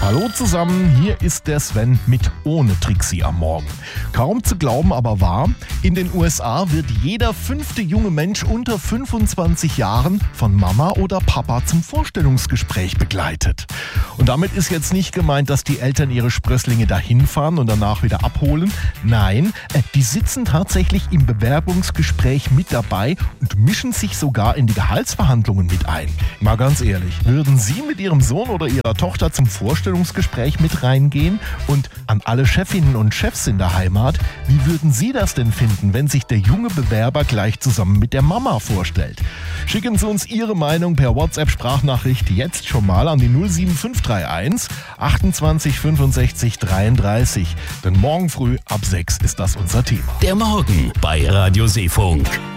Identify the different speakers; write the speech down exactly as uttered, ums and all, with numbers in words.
Speaker 1: Hallo zusammen, hier ist der Sven mit Ohne Trixie am Morgen. Kaum zu glauben, aber wahr, in den U S A wird jeder fünfte junge Mensch unter fünfundzwanzig Jahren von Mama oder Papa zum Vorstellungsgespräch begleitet. Und damit ist jetzt nicht gemeint, dass die Eltern ihre Sprösslinge dahin fahren und danach wieder abholen. Nein, die sitzen tatsächlich im Bewerbungsgespräch mit dabei und mischen sich sogar in die Gehaltsverhandlungen mit ein. Mal ganz ehrlich, würden Sie mit Ihrem Sohn oder Ihrer Tochter zum Vorstellungsgespräch mit reingehen? Und an alle Chefinnen und Chefs in der Heimat, wie würden Sie das denn finden, wenn sich der junge Bewerber gleich zusammen mit der Mama vorstellt? Schicken Sie uns Ihre Meinung per WhatsApp-Sprachnachricht jetzt schon mal an die null sieben fünf drei eins achtundzwanzig fünfundsechzig dreiunddreißig. Denn morgen früh ab sechs ist das unser Thema.
Speaker 2: Der Morgen bei Radio Seefunk.